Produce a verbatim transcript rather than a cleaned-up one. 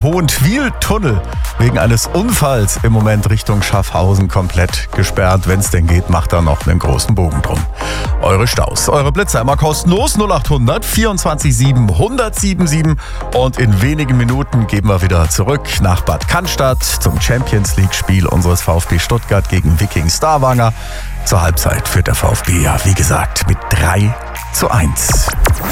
Hohentwiel-Tunnel wegen eines Unfalls im Moment Richtung Schaffhausen komplett gesperrt. Wenn es denn geht, macht da noch einen großen Bogen drum. Eure Staus, eure Blitzer immer kostenlos null acht hundert vierundzwanzig sieben hundertsieben sieben und in wenigen Minuten gehen wir wieder zurück nach Bad Cannstatt zum Champions League Spiel unseres VfB Stuttgart gegen Viking Stavanger. Zur Halbzeit führt der VfB ja, wie gesagt, mit drei zu eins.